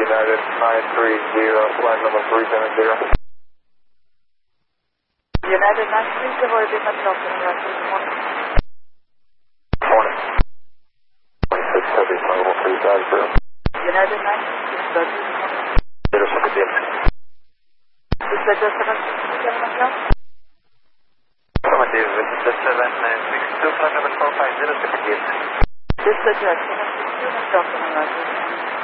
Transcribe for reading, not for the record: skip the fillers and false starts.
United 930, flight number 370. United 930 will be much help in the rest of the morning. Morning. 26 Heavy, flight level 350. United 930 will be much help. Zero 17. This is just 762, Affirmative, this is the 762, flight number 450, 78. This is just 762, much help in the rest of the morning.